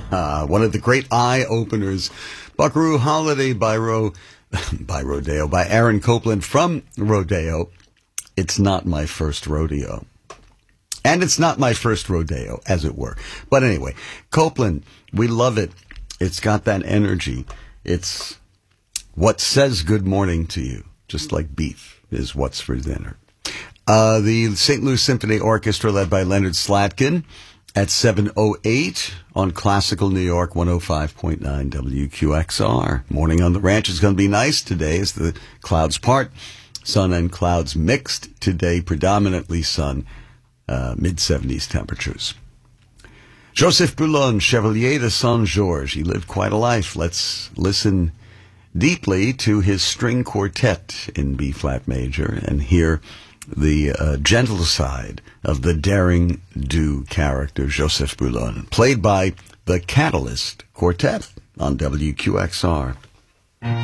One of the great eye-openers, Buckaroo Holiday by Rodeo, by Aaron Copland from Rodeo. It's not my first rodeo. And it's not my first rodeo, as it were. But anyway, Copland, we love it. It's got that energy. It's what says good morning to you, just like beef is what's for dinner. The St. Louis Symphony Orchestra, led by Leonard Slatkin, at 7:08 on Classical New York 105.9 WQXR. Morning on the ranch is going to be nice today as the clouds part. Sun and clouds mixed today, predominantly sun, mid-70s temperatures. Joseph Boulon, Chevalier de Saint-Georges. He lived quite a life. Let's listen deeply to his string quartet in B-flat major and hear the gentle side of the daring do character, Joseph Boulon, played by the Catalyst Quartet on WQXR.